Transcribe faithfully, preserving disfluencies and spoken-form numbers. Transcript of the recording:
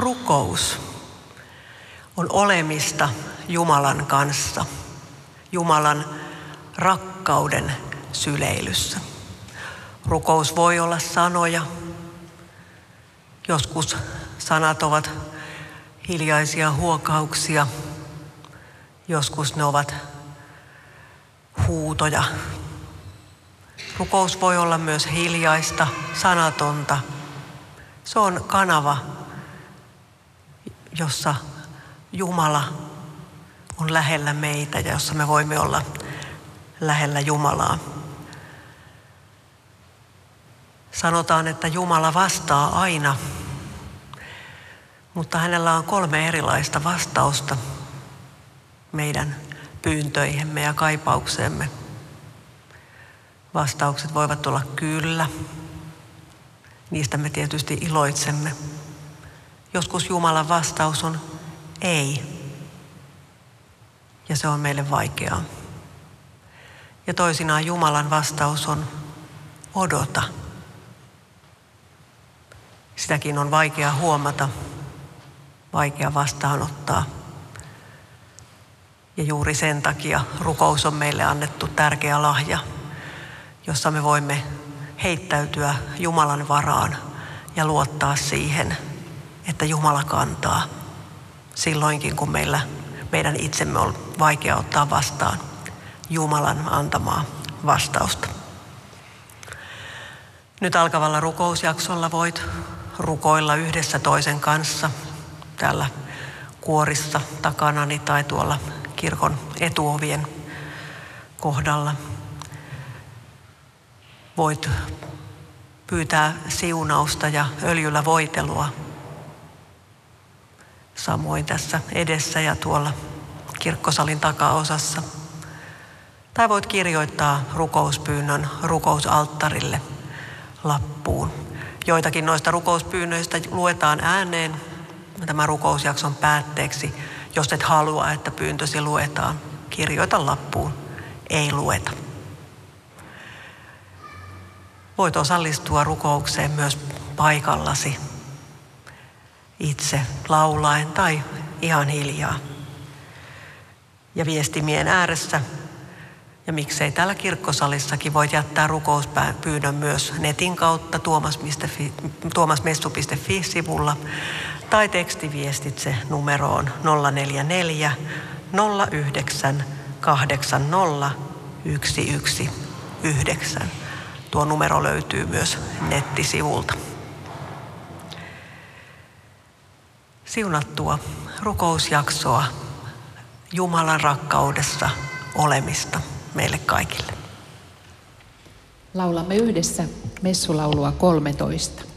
Rukous on olemista Jumalan kanssa, Jumalan rakkauden syleilyssä. Rukous voi olla sanoja. Joskus sanat ovat hiljaisia huokauksia. Joskus ne ovat huutoja. Rukous voi olla myös hiljaista, sanatonta. Se on kanava, jossa Jumala on lähellä meitä ja jossa me voimme olla lähellä Jumalaa. Sanotaan, että Jumala vastaa aina, mutta hänellä on kolme erilaista vastausta meidän pyyntöihemme ja kaipaukseemme. Vastaukset voivat olla kyllä. Niistä me tietysti iloitsemme. Joskus Jumalan vastaus on ei. Ja se on meille vaikeaa. Ja toisinaan Jumalan vastaus on odota. Sitäkin on vaikea huomata, vaikea vastaanottaa. Ja juuri sen takia rukous on meille annettu tärkeä lahja, jossa me voimme heittäytyä Jumalan varaan ja luottaa siihen, että Jumala kantaa silloinkin, kun meillä, meidän itsemme on vaikea ottaa vastaan Jumalan antamaa vastausta. Nyt alkavalla rukousjaksolla voit rukoilla yhdessä toisen kanssa täällä kuorissa takanani tai tuolla kirkon etuovien kohdalla. Voit pyytää siunausta ja öljyllä voitelua. Samoin tässä edessä ja tuolla kirkkosalin takaosassa. Tai voit kirjoittaa rukouspyynnön rukousalttarille lappuun. Joitakin noista rukouspyynnöistä luetaan ääneen tämän rukousjakson päätteeksi. Jos et halua, että pyyntösi luetaan, kirjoita lappuun. Ei lueta. Voit osallistua rukoukseen myös paikallasi itse laulaen tai ihan hiljaa. Ja viestimien ääressä ja miksei täällä kirkkosalissakin voit jättää rukouspyynnön myös netin kautta tuomasmessu piste fi-sivulla tai tekstiviestitse numeroon nolla neljä neljä nolla yhdeksän kahdeksan nolla yksi yksi yhdeksän. Tuo numero löytyy myös nettisivulta. Siunattua rukousjaksoa Jumalan rakkaudessa olemista meille kaikille. Laulamme yhdessä messulaulua kolmetoista.